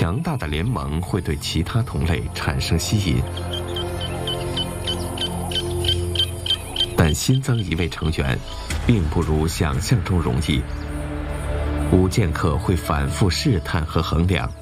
强大的联盟会对其他同类产生吸引，但新增一位成员，并不如想象中容易。无剑客会反复试探和衡量，